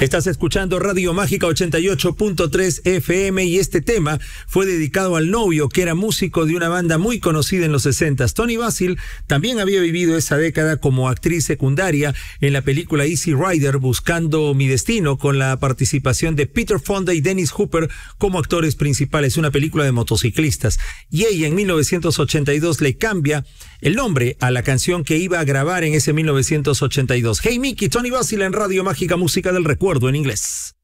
Estás escuchando Radio Mágica 88.3 FM y este tema fue dedicado al novio que era músico de una banda muy conocida en los 60s. Toni Basil también había vivido esa década como actriz secundaria en la película Easy Rider, Buscando mi destino, con la participación de Peter Fonda y Dennis Hopper como actores principales, una película de motociclistas. Y ella en 1982 le cambia el nombre a la canción que iba a grabar en ese 1982. Hey Mickey, Toni Basil en Radio Mágica, música del recuerdo en inglés.